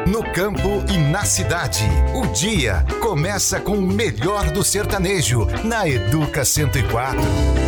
no campo e na cidade. O dia começa com o melhor do sertanejo na Educa 104.